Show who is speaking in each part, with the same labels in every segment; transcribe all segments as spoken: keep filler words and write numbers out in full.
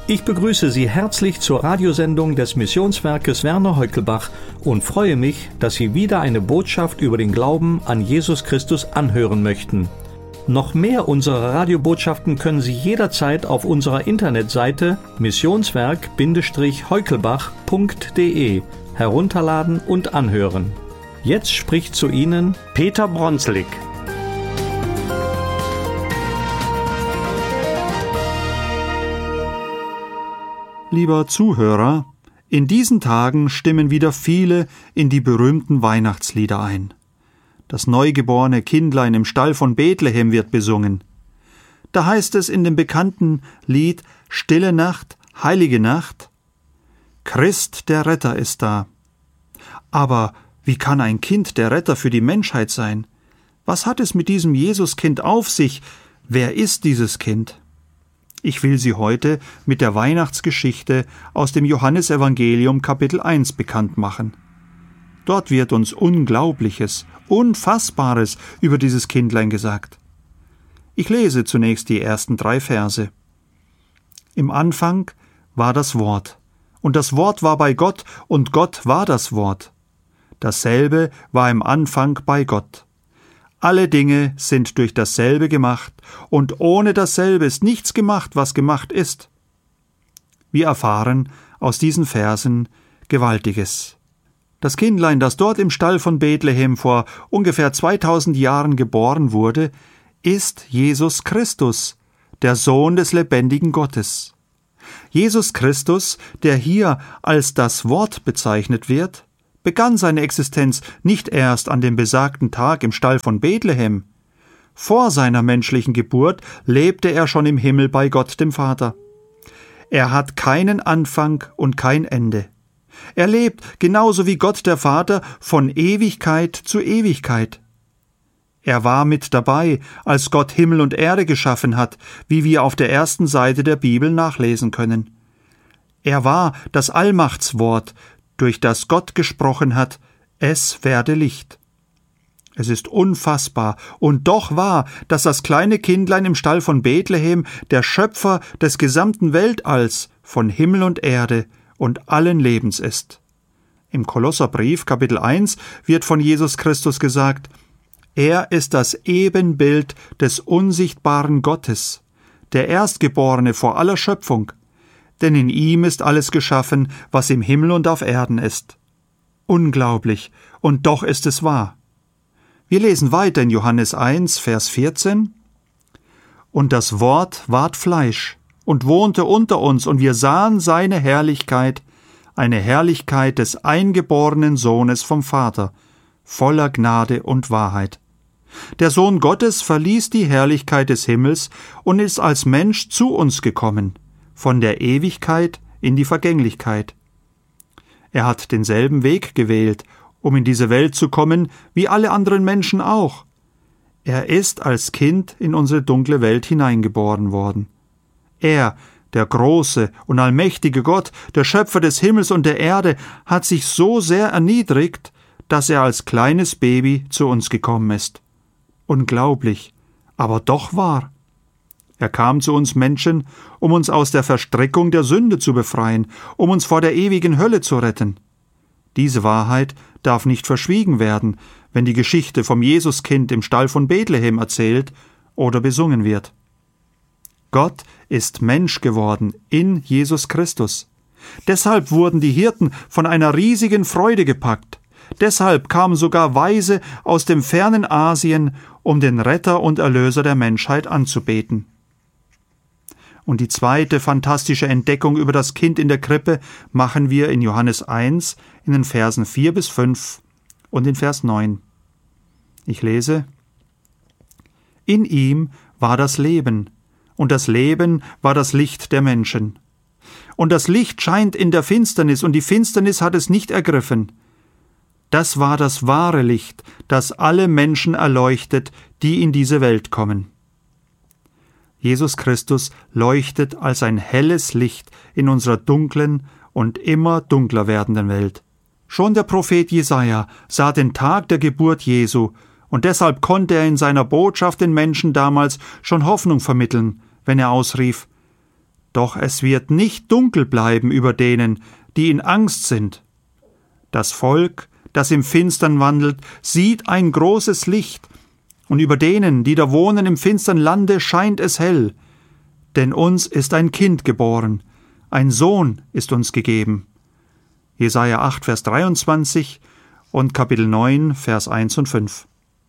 Speaker 1: Ich begrüße Sie herzlich zur Radiosendung des Missionswerkes Werner Heukelbach und freue mich, dass Sie wieder eine Botschaft über den Glauben an Jesus Christus anhören möchten. Noch mehr unserer Radiobotschaften können Sie jederzeit auf unserer Internetseite missionswerk Heukelbach punkt de herunterladen und anhören. Jetzt spricht zu Ihnen Peter Bronslik.
Speaker 2: Lieber Zuhörer, in diesen Tagen stimmen wieder viele in die berühmten Weihnachtslieder ein. Das neugeborene Kindlein im Stall von Bethlehem wird besungen. Da heißt es in dem bekannten Lied »Stille Nacht, heilige Nacht«: Christ, der Retter, ist da. Aber wie kann ein Kind der Retter für die Menschheit sein? Was hat es mit diesem Jesuskind auf sich? Wer ist dieses Kind? Ich will Sie heute mit der Weihnachtsgeschichte aus dem Johannesevangelium Kapitel eins bekannt machen. Dort wird uns Unglaubliches, Unfassbares über dieses Kindlein gesagt. Ich lese zunächst die ersten drei Verse. Im Anfang war das Wort, und das Wort war bei Gott, und Gott war das Wort. Dasselbe war im Anfang bei Gott. Alle Dinge sind durch dasselbe gemacht, und ohne dasselbe ist nichts gemacht, was gemacht ist. Wir erfahren aus diesen Versen Gewaltiges. Das Kindlein, das dort im Stall von Bethlehem vor ungefähr zweitausend Jahren geboren wurde, ist Jesus Christus, der Sohn des lebendigen Gottes. Jesus Christus, der hier als das Wort bezeichnet wird, begann seine Existenz nicht erst an dem besagten Tag im Stall von Bethlehem. Vor seiner menschlichen Geburt lebte er schon im Himmel bei Gott dem Vater. Er hat keinen Anfang und kein Ende. Er lebt, genauso wie Gott der Vater, von Ewigkeit zu Ewigkeit. Er war mit dabei, als Gott Himmel und Erde geschaffen hat, wie wir auf der ersten Seite der Bibel nachlesen können. Er war das Allmachtswort, durch das Gott gesprochen hat, es werde Licht. Es ist unfassbar und doch wahr, dass das kleine Kindlein im Stall von Bethlehem der Schöpfer des gesamten Weltalls von Himmel und Erde und allen Lebens ist. Im Kolosserbrief Kapitel eins wird von Jesus Christus gesagt: Er ist das Ebenbild des unsichtbaren Gottes, der Erstgeborene vor aller Schöpfung. Denn in ihm ist alles geschaffen, was im Himmel und auf Erden ist. Unglaublich, und doch ist es wahr. Wir lesen weiter in Johannes eins, Vers vierzehn. Und das Wort ward Fleisch und wohnte unter uns, und wir sahen seine Herrlichkeit, eine Herrlichkeit des eingeborenen Sohnes vom Vater, voller Gnade und Wahrheit. Der Sohn Gottes verließ die Herrlichkeit des Himmels und ist als Mensch zu uns gekommen, von der Ewigkeit in die Vergänglichkeit. Er hat denselben Weg gewählt, um in diese Welt zu kommen, wie alle anderen Menschen auch. Er ist als Kind in unsere dunkle Welt hineingeboren worden. Er, der große und allmächtige Gott, der Schöpfer des Himmels und der Erde, hat sich so sehr erniedrigt, dass er als kleines Baby zu uns gekommen ist. Unglaublich, aber doch wahr. Er kam zu uns Menschen, um uns aus der Verstrickung der Sünde zu befreien, um uns vor der ewigen Hölle zu retten. Diese Wahrheit darf nicht verschwiegen werden, wenn die Geschichte vom Jesuskind im Stall von Bethlehem erzählt oder besungen wird. Gott ist Mensch geworden in Jesus Christus. Deshalb wurden die Hirten von einer riesigen Freude gepackt. Deshalb kamen sogar Weise aus dem fernen Asien, um den Retter und Erlöser der Menschheit anzubeten. Und die zweite fantastische Entdeckung über das Kind in der Krippe machen wir in Johannes eins in den Versen vier bis fünf und in Vers neun. Ich lese: In ihm war das Leben, und das Leben war das Licht der Menschen. Und das Licht scheint in der Finsternis, und die Finsternis hat es nicht ergriffen. Das war das wahre Licht, das alle Menschen erleuchtet, die in diese Welt kommen. Jesus Christus leuchtet als ein helles Licht in unserer dunklen und immer dunkler werdenden Welt. Schon der Prophet Jesaja sah den Tag der Geburt Jesu, und deshalb konnte er in seiner Botschaft den Menschen damals schon Hoffnung vermitteln, wenn er ausrief: Doch es wird nicht dunkel bleiben über denen, die in Angst sind. Das Volk, das im Finstern wandelt, sieht ein großes Licht, und über denen, die da wohnen im finstern Lande, scheint es hell. Denn uns ist ein Kind geboren, ein Sohn ist uns gegeben. Jesaja acht, Vers dreiundzwanzig und Kapitel neun, Vers eins und fünf.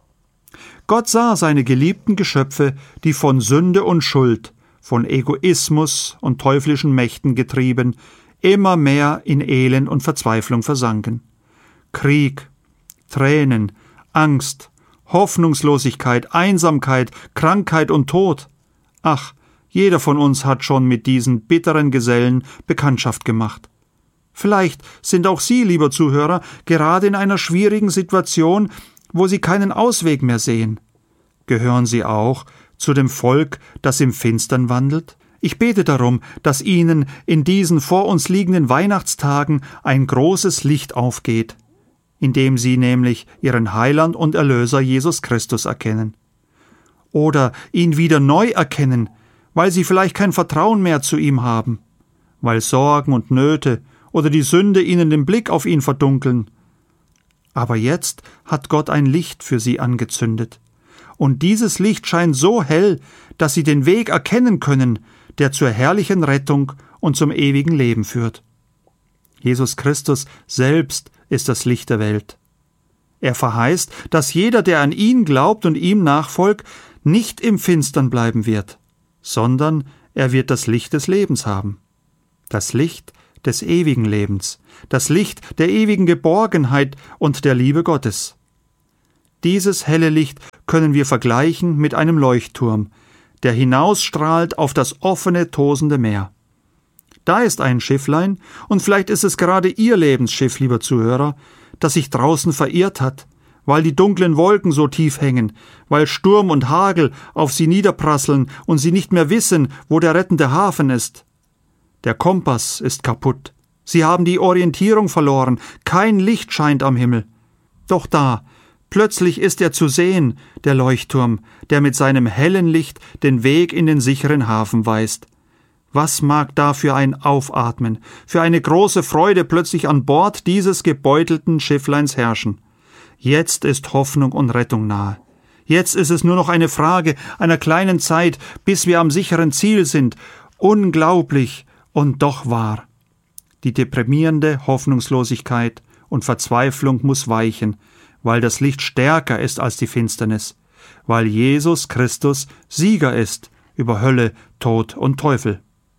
Speaker 2: Gott sah seine geliebten Geschöpfe, die von Sünde und Schuld, von Egoismus und teuflischen Mächten getrieben, immer mehr in Elend und Verzweiflung versanken. Krieg, Tränen, Angst, Hoffnungslosigkeit, Einsamkeit, Krankheit und Tod. Ach, jeder von uns hat schon mit diesen bitteren Gesellen Bekanntschaft gemacht. Vielleicht sind auch Sie, lieber Zuhörer, gerade in einer schwierigen Situation, wo Sie keinen Ausweg mehr sehen. Gehören Sie auch zu dem Volk, das im Finstern wandelt? Ich bete darum, dass Ihnen in diesen vor uns liegenden Weihnachtstagen ein großes Licht aufgeht, indem Sie nämlich Ihren Heiland und Erlöser Jesus Christus erkennen. Oder ihn wieder neu erkennen, weil Sie vielleicht kein Vertrauen mehr zu ihm haben, weil Sorgen und Nöte oder die Sünde Ihnen den Blick auf ihn verdunkeln. Aber jetzt hat Gott ein Licht für Sie angezündet. Und dieses Licht scheint so hell, dass Sie den Weg erkennen können, der zur herrlichen Rettung und zum ewigen Leben führt. Jesus Christus selbst ist das Licht der Welt. Er verheißt, dass jeder, der an ihn glaubt und ihm nachfolgt, nicht im Finstern bleiben wird, sondern er wird das Licht des Lebens haben. Das Licht des ewigen Lebens, das Licht der ewigen Geborgenheit und der Liebe Gottes. Dieses helle Licht können wir vergleichen mit einem Leuchtturm, der hinausstrahlt auf das offene, tosende Meer. Da ist ein Schifflein, und vielleicht ist es gerade Ihr Lebensschiff, lieber Zuhörer, das sich draußen verirrt hat, weil die dunklen Wolken so tief hängen, weil Sturm und Hagel auf Sie niederprasseln und Sie nicht mehr wissen, wo der rettende Hafen ist. Der Kompass ist kaputt. Sie haben die Orientierung verloren. Kein Licht scheint am Himmel. Doch da, plötzlich ist er zu sehen, der Leuchtturm, der mit seinem hellen Licht den Weg in den sicheren Hafen weist. Was mag da für ein Aufatmen, für eine große Freude plötzlich an Bord dieses gebeutelten Schiffleins herrschen. Jetzt ist Hoffnung und Rettung nahe. Jetzt ist es nur noch eine Frage einer kleinen Zeit, bis wir am sicheren Ziel sind. Unglaublich und doch wahr. Die deprimierende Hoffnungslosigkeit und Verzweiflung muss weichen, weil das Licht stärker ist als die Finsternis, weil Jesus Christus Sieger ist über Hölle, Tod und Teufel.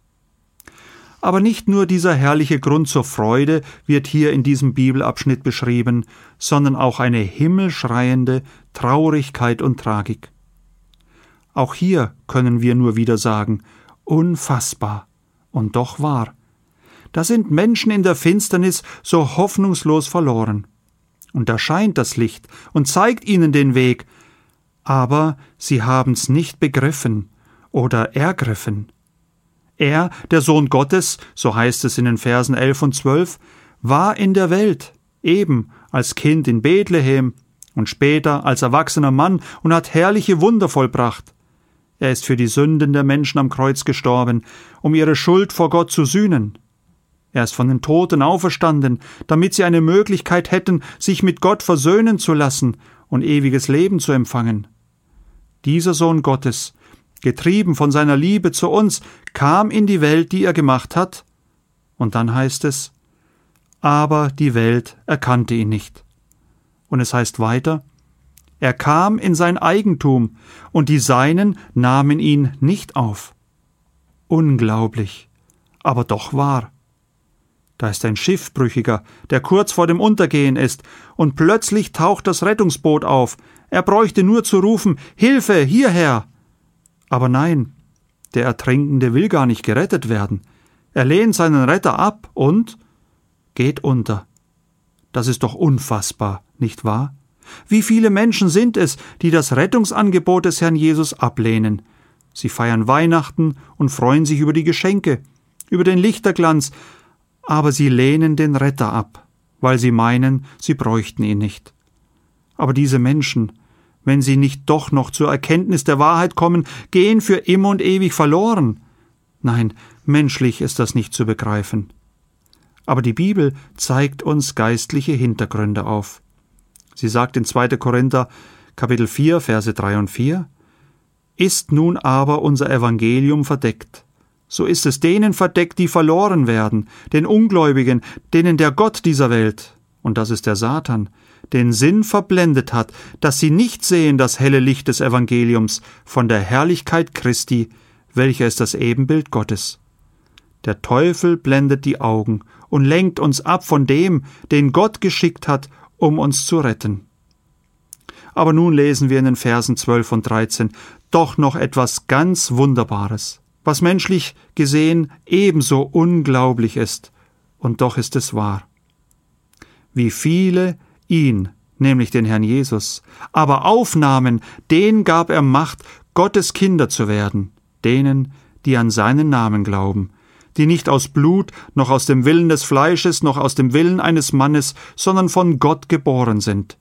Speaker 2: Aber nicht nur dieser herrliche Grund zur Freude wird hier in diesem Bibelabschnitt beschrieben, sondern auch eine himmelschreiende Traurigkeit und Tragik. Auch hier können wir nur wieder sagen, unfassbar und doch wahr. Da sind Menschen in der Finsternis so hoffnungslos verloren. Und da scheint das Licht und zeigt ihnen den Weg, aber sie haben's nicht begriffen oder ergriffen. Er, der Sohn Gottes, so heißt es in den Versen elf und zwölf, war in der Welt, eben als Kind in Bethlehem und später als erwachsener Mann und hat herrliche Wunder vollbracht. Er ist für die Sünden der Menschen am Kreuz gestorben, um ihre Schuld vor Gott zu sühnen. Er ist von den Toten auferstanden, damit sie eine Möglichkeit hätten, sich mit Gott versöhnen zu lassen und ewiges Leben zu empfangen. Dieser Sohn Gottes, getrieben von seiner Liebe zu uns, kam in die Welt, die er gemacht hat. Und dann heißt es, aber die Welt erkannte ihn nicht. Und es heißt weiter, er kam in sein Eigentum, und die Seinen nahmen ihn nicht auf. Unglaublich, aber doch wahr. Da ist ein Schiffbrüchiger, der kurz vor dem Untergehen ist, und plötzlich taucht das Rettungsboot auf. Er bräuchte nur zu rufen, Hilfe, hierher! Aber nein, der Ertrinkende will gar nicht gerettet werden. Er lehnt seinen Retter ab und geht unter. Das ist doch unfassbar, nicht wahr? Wie viele Menschen sind es, die das Rettungsangebot des Herrn Jesus ablehnen? Sie feiern Weihnachten und freuen sich über die Geschenke, über den Lichterglanz, aber sie lehnen den Retter ab, weil sie meinen, sie bräuchten ihn nicht. Aber diese Menschen, wenn sie nicht doch noch zur Erkenntnis der Wahrheit kommen, gehen für immer und ewig verloren. Nein, menschlich ist das nicht zu begreifen. Aber die Bibel zeigt uns geistliche Hintergründe auf. Sie sagt in zweiter Korinther Kapitel vier, Verse drei und vier: Ist nun aber unser Evangelium verdeckt, so ist es denen verdeckt, die verloren werden, den Ungläubigen, denen der Gott dieser Welt, und das ist der Satan, den Sinn verblendet hat, dass sie nicht sehen das helle Licht des Evangeliums von der Herrlichkeit Christi, welcher ist das Ebenbild Gottes. Der Teufel blendet die Augen und lenkt uns ab von dem, den Gott geschickt hat, um uns zu retten. Aber nun lesen wir in den Versen zwölf und dreizehn doch noch etwas ganz Wunderbares, was menschlich gesehen ebenso unglaublich ist, und doch ist es wahr. Wie viele ihn, nämlich den Herrn Jesus, aber aufnahmen, denen gab er Macht, Gottes Kinder zu werden, denen, die an seinen Namen glauben, die nicht aus Blut, noch aus dem Willen des Fleisches, noch aus dem Willen eines Mannes, sondern von Gott geboren sind.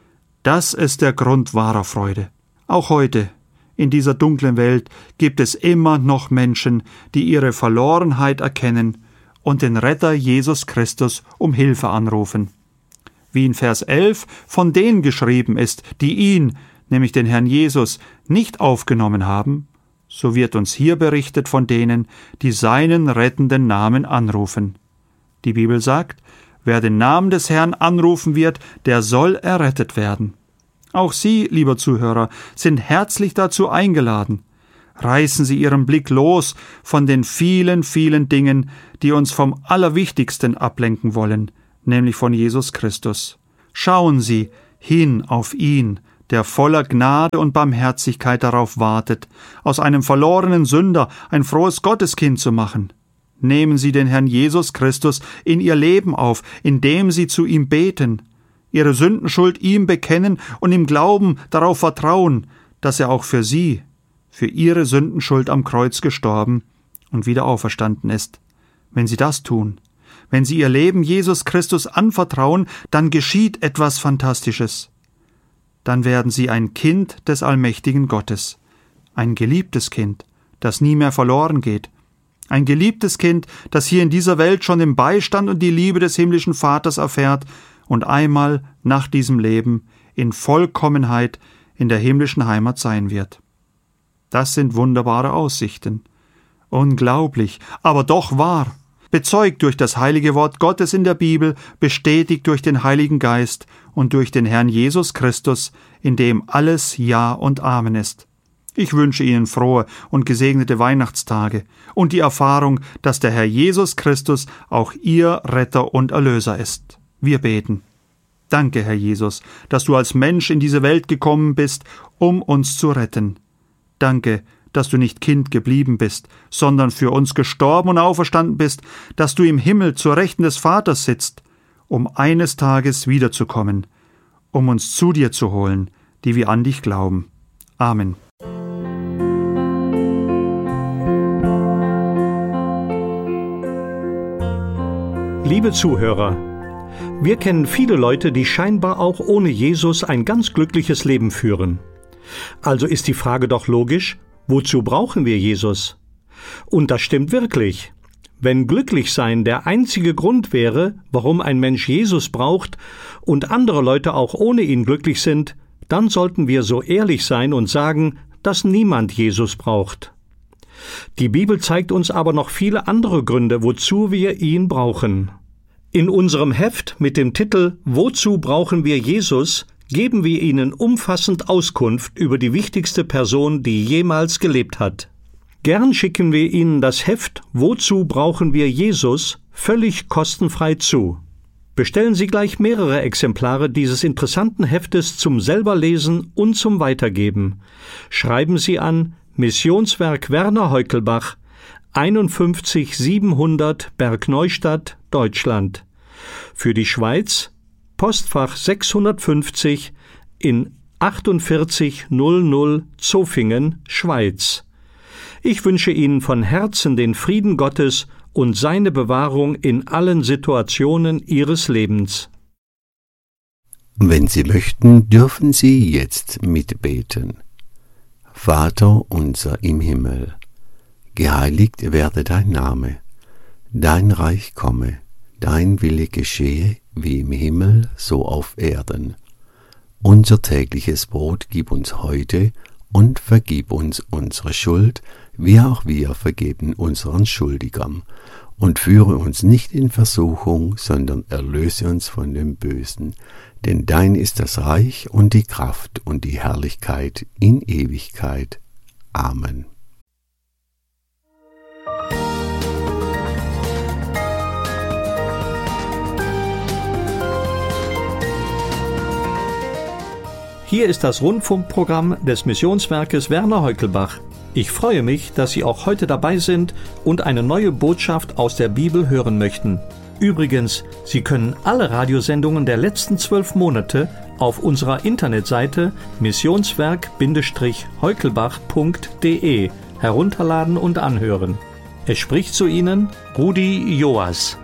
Speaker 2: Das ist der Grund wahrer Freude. Auch heute, in dieser dunklen Welt, gibt es immer noch Menschen, die ihre Verlorenheit erkennen und den Retter Jesus Christus um Hilfe anrufen. Wie in Vers elf von denen geschrieben ist, die ihn, nämlich den Herrn Jesus, nicht aufgenommen haben, so wird uns hier berichtet von denen, die seinen rettenden Namen anrufen. Die Bibel sagt, wer den Namen des Herrn anrufen wird, der soll errettet werden. Auch Sie, lieber Zuhörer, sind herzlich dazu eingeladen. Reißen Sie Ihren Blick los von den vielen, vielen Dingen, die uns vom Allerwichtigsten ablenken wollen, nämlich von Jesus Christus. Schauen Sie hin auf ihn, der voller Gnade und Barmherzigkeit darauf wartet, aus einem verlorenen Sünder ein frohes Gotteskind zu machen. Nehmen Sie den Herrn Jesus Christus in Ihr Leben auf, indem Sie zu ihm beten, Ihre Sündenschuld ihm bekennen und im Glauben darauf vertrauen, dass er auch für Sie, für Ihre Sündenschuld am Kreuz gestorben und wieder auferstanden ist. Wenn Sie das tun, wenn Sie Ihr Leben Jesus Christus anvertrauen, dann geschieht etwas Fantastisches. Dann werden Sie ein Kind des allmächtigen Gottes, ein geliebtes Kind, das nie mehr verloren geht, ein geliebtes Kind, das hier in dieser Welt schon den Beistand und die Liebe des himmlischen Vaters erfährt und einmal nach diesem Leben in Vollkommenheit in der himmlischen Heimat sein wird. Das sind wunderbare Aussichten. Unglaublich, aber doch wahr. Bezeugt durch das heilige Wort Gottes in der Bibel, bestätigt durch den Heiligen Geist und durch den Herrn Jesus Christus, in dem alles Ja und Amen ist. Ich wünsche Ihnen frohe und gesegnete Weihnachtstage und die Erfahrung, dass der Herr Jesus Christus auch Ihr Retter und Erlöser ist. Wir beten. Danke, Herr Jesus, dass du als Mensch in diese Welt gekommen bist, um uns zu retten. Danke, dass du nicht Kind geblieben bist, sondern für uns gestorben und auferstanden bist, dass du im Himmel zur Rechten des Vaters sitzt, um eines Tages wiederzukommen, um uns zu dir zu holen, die wir an dich glauben. Amen.
Speaker 1: Liebe Zuhörer, wir kennen viele Leute, die scheinbar auch ohne Jesus ein ganz glückliches Leben führen. Also ist die Frage doch logisch, wozu brauchen wir Jesus? Und das stimmt wirklich. Wenn Glücklichsein der einzige Grund wäre, warum ein Mensch Jesus braucht und andere Leute auch ohne ihn glücklich sind, dann sollten wir so ehrlich sein und sagen, dass niemand Jesus braucht. Die Bibel zeigt uns aber noch viele andere Gründe, wozu wir ihn brauchen. In unserem Heft mit dem Titel »Wozu brauchen wir Jesus?« geben wir Ihnen umfassend Auskunft über die wichtigste Person, die jemals gelebt hat. Gern schicken wir Ihnen das Heft »Wozu brauchen wir Jesus?« völlig kostenfrei zu. Bestellen Sie gleich mehrere Exemplare dieses interessanten Heftes zum Selberlesen und zum Weitergeben. Schreiben Sie an Missionswerk Werner Heukelbach, einundfünfzig siebenhundert Bergneustadt, Deutschland. Für die Schweiz Postfach sechshundertfünfzig in achtundvierzig null null Zofingen, Schweiz. Ich wünsche Ihnen von Herzen den Frieden Gottes und seine Bewahrung in allen Situationen Ihres Lebens.
Speaker 3: Wenn Sie möchten, dürfen Sie jetzt mitbeten. Vater unser im Himmel, Geheiligt werde dein Name, dein Reich komme, dein Wille geschehe, wie im Himmel, so auf Erden. Unser tägliches Brot gib uns heute und vergib uns unsere Schuld, wie auch wir vergeben unseren Schuldigern. Und führe uns nicht in Versuchung, sondern erlöse uns von dem Bösen. Denn dein ist das Reich und die Kraft und die Herrlichkeit in Ewigkeit. Amen.
Speaker 1: Hier ist das Rundfunkprogramm des Missionswerkes Werner Heukelbach. Ich freue mich, dass Sie auch heute dabei sind und eine neue Botschaft aus der Bibel hören möchten. Übrigens, Sie können alle Radiosendungen der letzten zwölf Monate auf unserer Internetseite missionswerk heukelbach punkt de herunterladen und anhören. Es spricht zu Ihnen Rudi Joas.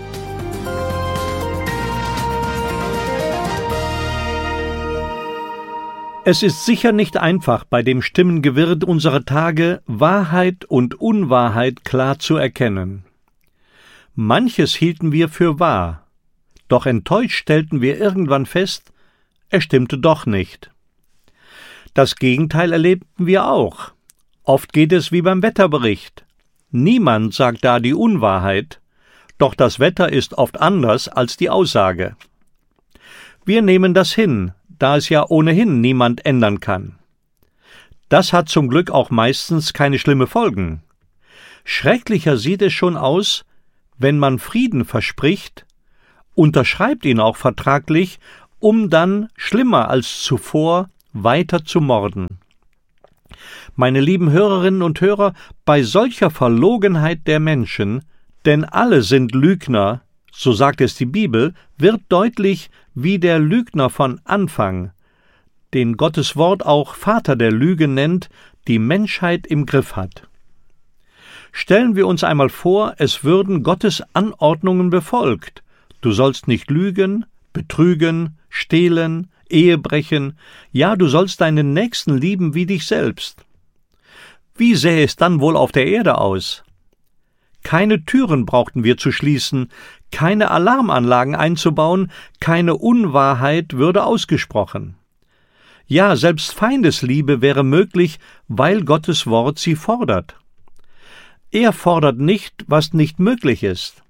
Speaker 1: Es ist sicher nicht einfach, bei dem Stimmengewirr unserer Tage Wahrheit und Unwahrheit klar zu erkennen. Manches hielten wir für wahr, doch enttäuscht stellten wir irgendwann fest, es stimmte doch nicht. Das Gegenteil erlebten wir auch. Oft geht es wie beim Wetterbericht. Niemand sagt da die Unwahrheit, doch das Wetter ist oft anders als die Aussage. Wir nehmen das hin, da es ja ohnehin niemand ändern kann. Das hat zum Glück auch meistens keine schlimme Folgen. Schrecklicher sieht es schon aus, wenn man Frieden verspricht, unterschreibt ihn auch vertraglich, um dann, schlimmer als zuvor, weiter zu morden. Meine lieben Hörerinnen und Hörer, bei solcher Verlogenheit der Menschen, denn alle sind Lügner, so sagt es die Bibel, wird deutlich, wie der Lügner von Anfang, den Gottes Wort auch Vater der Lüge nennt, die Menschheit im Griff hat. Stellen wir uns einmal vor, es würden Gottes Anordnungen befolgt. Du sollst nicht lügen, betrügen, stehlen, Ehe brechen, ja, du sollst deinen Nächsten lieben wie dich selbst. Wie sähe es dann wohl auf der Erde aus? Keine Türen brauchten wir zu schließen, keine Alarmanlagen einzubauen, keine Unwahrheit würde ausgesprochen. Ja, selbst Feindesliebe wäre möglich, weil Gottes Wort sie fordert. Er fordert nicht, was nicht möglich ist.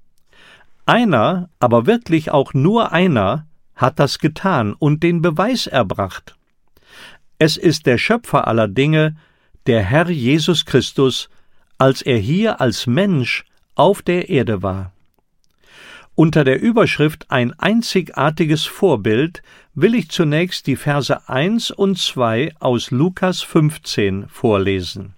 Speaker 1: Einer, aber wirklich auch nur einer, hat das getan und den Beweis erbracht. Es ist der Schöpfer aller Dinge, der Herr Jesus Christus, als er hier als Mensch auf der Erde war. Unter der Überschrift Ein einzigartiges Vorbild will ich zunächst die Verse eins und zwei aus Lukas fünfzehn vorlesen.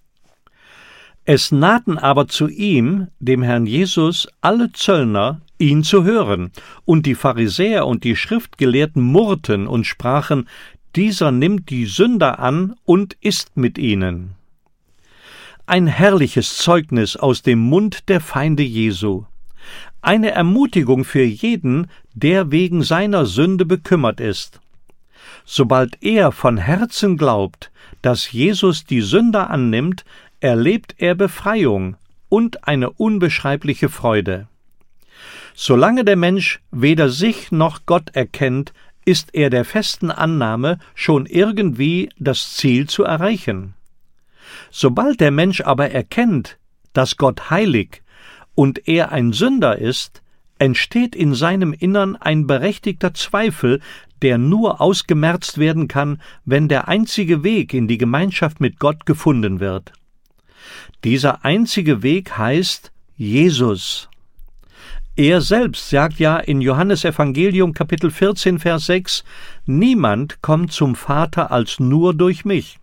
Speaker 1: Es nahten aber zu ihm, dem Herrn Jesus, alle Zöllner, ihn zu hören, und die Pharisäer und die Schriftgelehrten murrten und sprachen, dieser nimmt die Sünder an und isst mit ihnen. Ein herrliches Zeugnis aus dem Mund der Feinde Jesu. Eine Ermutigung für jeden, der wegen seiner Sünde bekümmert ist. Sobald er von Herzen glaubt, dass Jesus die Sünder annimmt, erlebt er Befreiung und eine unbeschreibliche Freude. Solange der Mensch weder sich noch Gott erkennt, ist er der festen Annahme, schon irgendwie das Ziel zu erreichen. Sobald der Mensch aber erkennt, dass Gott heilig und er ein Sünder ist, entsteht in seinem Innern ein berechtigter Zweifel, der nur ausgemerzt werden kann, wenn der einzige Weg in die Gemeinschaft mit Gott gefunden wird. Dieser einzige Weg heißt Jesus. Er selbst sagt ja in Johannes Evangelium Kapitel vierzehn, Vers sechs, niemand kommt zum Vater als nur durch mich.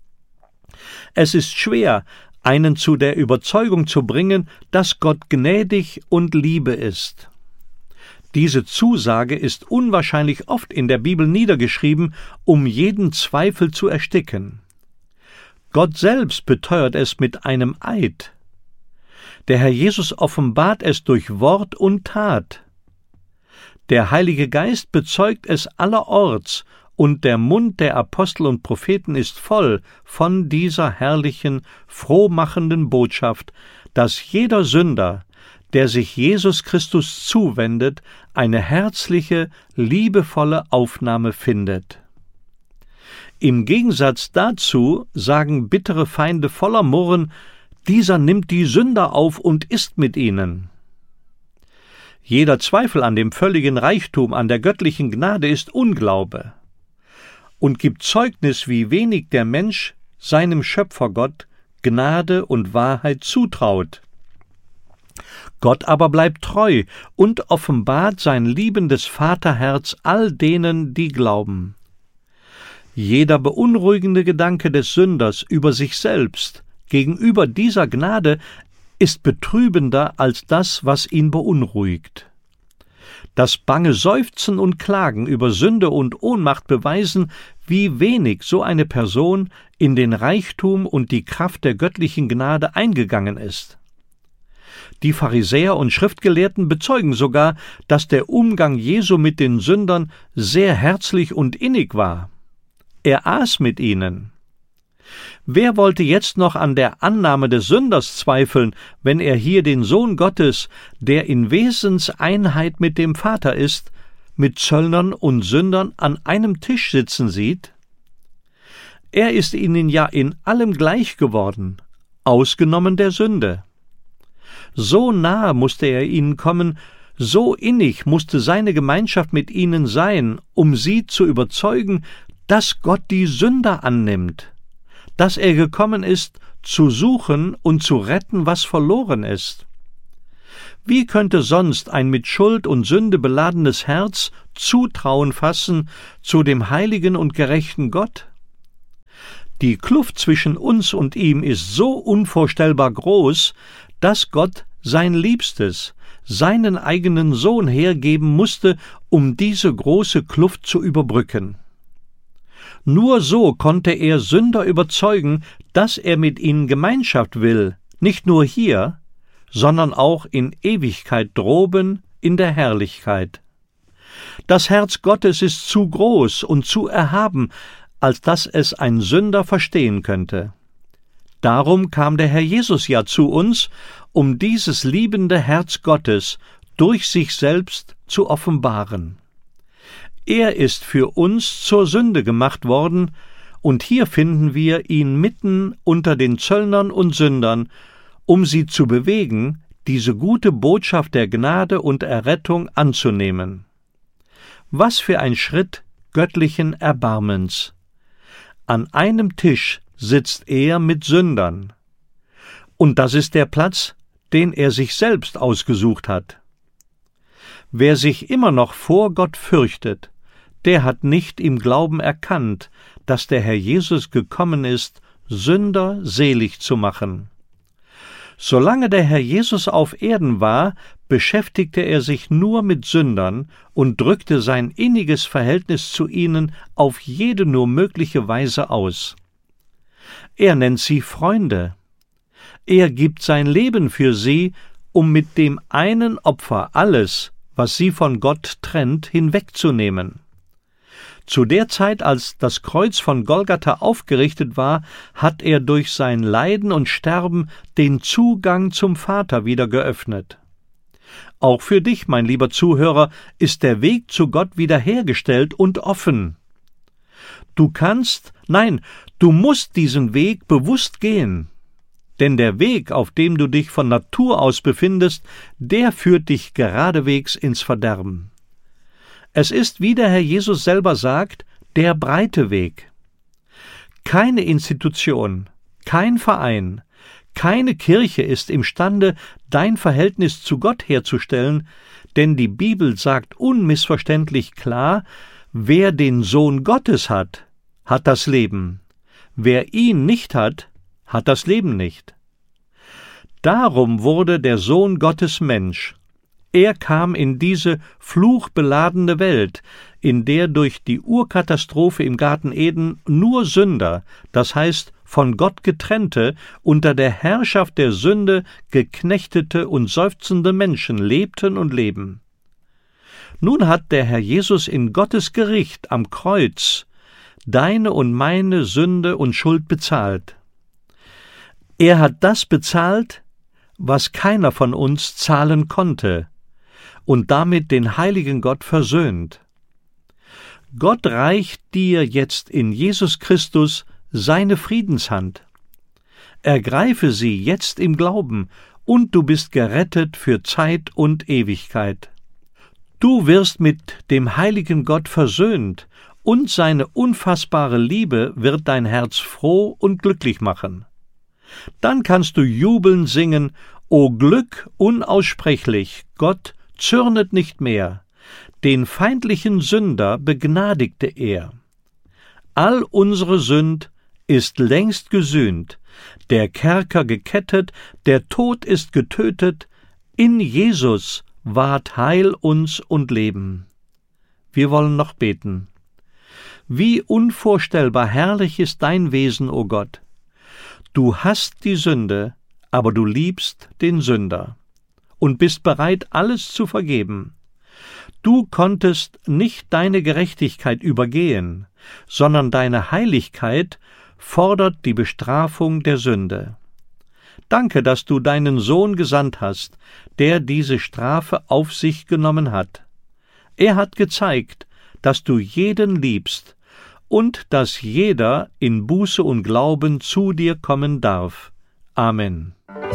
Speaker 1: Es ist schwer, einen zu der Überzeugung zu bringen, dass Gott gnädig und Liebe ist. Diese Zusage ist unwahrscheinlich oft in der Bibel niedergeschrieben, um jeden Zweifel zu ersticken. Gott selbst beteuert es mit einem Eid. Der Herr Jesus offenbart es durch Wort und Tat. Der Heilige Geist bezeugt es allerorts und der Mund der Apostel und Propheten ist voll von dieser herrlichen, frohmachenden Botschaft, dass jeder Sünder, der sich Jesus Christus zuwendet, eine herzliche, liebevolle Aufnahme findet. Im Gegensatz dazu sagen bittere Feinde voller Murren, dieser nimmt die Sünder auf und isst mit ihnen. Jeder Zweifel an dem völligen Reichtum, an der göttlichen Gnade ist Unglaube und gibt Zeugnis, wie wenig der Mensch seinem Schöpfergott Gnade und Wahrheit zutraut. Gott aber bleibt treu und offenbart sein liebendes Vaterherz all denen, die glauben. Jeder beunruhigende Gedanke des Sünders über sich selbst gegenüber dieser Gnade ist betrübender als das, was ihn beunruhigt. Das bange Seufzen und Klagen über Sünde und Ohnmacht beweisen, wie wenig so eine Person in den Reichtum und die Kraft der göttlichen Gnade eingegangen ist. Die Pharisäer und Schriftgelehrten bezeugen sogar, dass der Umgang Jesu mit den Sündern sehr herzlich und innig war. Er aß mit ihnen. Wer wollte jetzt noch an der Annahme des Sünders zweifeln, wenn er hier den Sohn Gottes, der in Wesenseinheit mit dem Vater ist, mit Zöllnern und Sündern an einem Tisch sitzen sieht? Er ist ihnen ja in allem gleich geworden, ausgenommen der Sünde. So nahe musste er ihnen kommen, so innig musste seine Gemeinschaft mit ihnen sein, um sie zu überzeugen, dass Gott die Sünder annimmt, dass er gekommen ist, zu suchen und zu retten, was verloren ist. Wie könnte sonst ein mit Schuld und Sünde beladenes Herz Zutrauen fassen zu dem heiligen und gerechten Gott? Die Kluft zwischen uns und ihm ist so unvorstellbar groß, dass Gott sein Liebstes, seinen eigenen Sohn hergeben musste, um diese große Kluft zu überbrücken. Nur so konnte er Sünder überzeugen, dass er mit ihnen Gemeinschaft will, nicht nur hier, sondern auch in Ewigkeit droben in der Herrlichkeit. Das Herz Gottes ist zu groß und zu erhaben, als dass es ein Sünder verstehen könnte. Darum kam der Herr Jesus ja zu uns, um dieses liebende Herz Gottes durch sich selbst zu offenbaren. Er ist für uns zur Sünde gemacht worden, und hier finden wir ihn mitten unter den Zöllnern und Sündern, um sie zu bewegen, diese gute Botschaft der Gnade und Errettung anzunehmen. Was für ein Schritt göttlichen Erbarmens! An einem Tisch sitzt er mit Sündern. Und das ist der Platz, den er sich selbst ausgesucht hat. Wer sich immer noch vor Gott fürchtet, der hat nicht im Glauben erkannt, dass der Herr Jesus gekommen ist, Sünder selig zu machen. Solange der Herr Jesus auf Erden war, beschäftigte er sich nur mit Sündern und drückte sein inniges Verhältnis zu ihnen auf jede nur mögliche Weise aus. Er nennt sie Freunde. Er gibt sein Leben für sie, um mit dem einen Opfer alles, was sie von Gott trennt, hinwegzunehmen. Zu der Zeit, als das Kreuz von Golgatha aufgerichtet war, hat er durch sein Leiden und Sterben den Zugang zum Vater wieder geöffnet. Auch für dich, mein lieber Zuhörer, ist der Weg zu Gott wiederhergestellt und offen. Du kannst, nein, du musst diesen Weg bewusst gehen. Denn der Weg, auf dem du dich von Natur aus befindest, der führt dich geradewegs ins Verderben. Es ist, wie der Herr Jesus selber sagt, der breite Weg. Keine Institution, kein Verein, keine Kirche ist imstande, dein Verhältnis zu Gott herzustellen, denn die Bibel sagt unmissverständlich klar, wer den Sohn Gottes hat, hat das Leben. Wer ihn nicht hat, hat das Leben nicht. Darum wurde der Sohn Gottes Mensch. Er kam in diese fluchbeladene Welt, in der durch die Urkatastrophe im Garten Eden nur Sünder, das heißt von Gott getrennte, unter der Herrschaft der Sünde geknechtete und seufzende Menschen lebten und leben. Nun hat der Herr Jesus in Gottes Gericht am Kreuz deine und meine Sünde und Schuld bezahlt. Er hat das bezahlt, was keiner von uns zahlen konnte, und damit den heiligen Gott versöhnt. Gott reicht dir jetzt in Jesus Christus seine Friedenshand. Ergreife sie jetzt im Glauben, und du bist gerettet für Zeit und Ewigkeit. Du wirst mit dem heiligen Gott versöhnt, und seine unfassbare Liebe wird dein Herz froh und glücklich machen. Dann kannst du jubelnd singen: O Glück unaussprechlich, Gott zürnet nicht mehr, den feindlichen Sünder begnadigte er. All unsere Sünd ist längst gesühnt, der Kerker gekettet, der Tod ist getötet, in Jesus ward Heil uns und Leben. Wir wollen noch beten. Wie unvorstellbar herrlich ist dein Wesen, o Gott! Du hast die Sünde, aber du liebst den Sünder und bist bereit, alles zu vergeben. Du konntest nicht deine Gerechtigkeit übergehen, sondern deine Heiligkeit fordert die Bestrafung der Sünde. Danke, dass du deinen Sohn gesandt hast, der diese Strafe auf sich genommen hat. Er hat gezeigt, dass du jeden liebst und dass jeder in Buße und Glauben zu dir kommen darf. Amen.